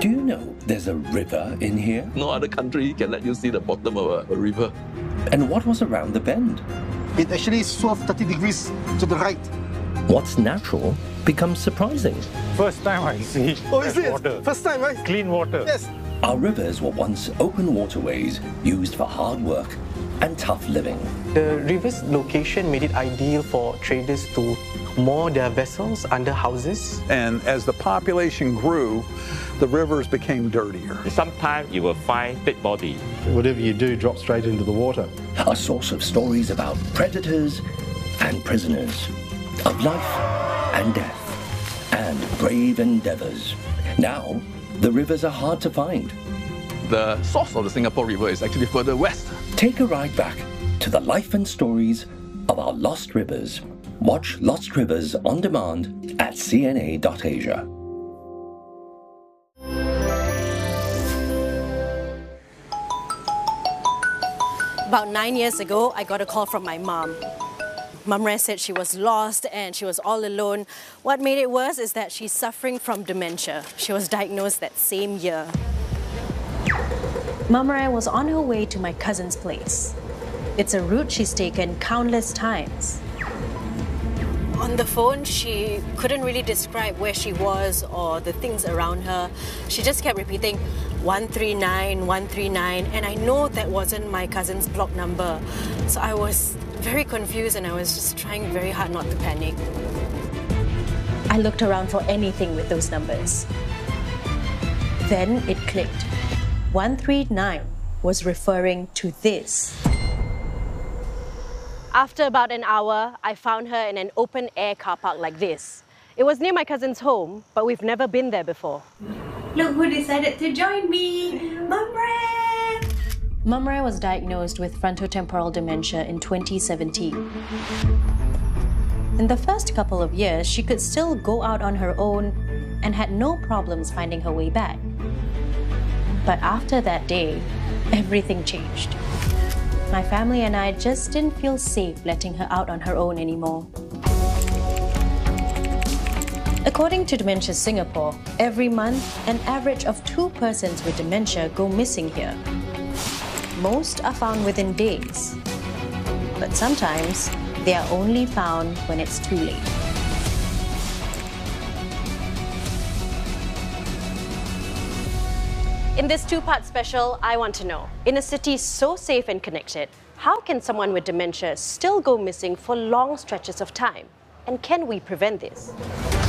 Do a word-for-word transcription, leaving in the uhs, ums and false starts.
Do you know there's a river in here? No other country can let you see the bottom of a, a river. And what was around the bend? It actually swerved thirty degrees to the right. What's natural becomes surprising. First time I see Oh, is fresh it? water. First time, right? Clean water. Yes. Our rivers were once open waterways used for hard work and tough living. The river's location made it ideal for traders to moor their vessels under houses. And as the population grew, the rivers became dirtier. Sometimes you will find dead body. Whatever you do drops straight into the water. A source of stories about predators and prisoners, of life and death, and brave endeavors. Now, the rivers are hard to find. The source of the Singapore River is actually further west. Take a ride back to the life and stories of our lost rivers. Watch Lost Rivers on demand at c n a dot asia. About nine years ago, I got a call from my mom. Mumre said she was lost and she was all alone. What made it worse is that she's suffering from dementia. She was diagnosed that same year. Mumre was on her way to my cousin's place. It's a route she's taken countless times. On the phone, she couldn't really describe where she was or the things around her. She just kept repeating one three nine, one three nine, and I know that wasn't my cousin's block number. So I was very confused and I was just trying very hard not to panic. I looked around for anything with those numbers. Then it clicked. one three nine was referring to this. After about an hour, I found her in an open-air car park like this. It was near my cousin's home, but we've never been there before. Look who decided to join me! Mumre! Mumre was diagnosed with frontotemporal dementia in twenty seventeen. In the first couple of years, she could still go out on her own and had no problems finding her way back. But after that day, everything changed. My family and I just didn't feel safe letting her out on her own anymore. According to Dementia Singapore, every month, an average of two persons with dementia go missing here. Most are found within days, but sometimes they are only found when it's too late. In this two-part special, I want to know, in a city so safe and connected, how can someone with dementia still go missing for long stretches of time? And can we prevent this?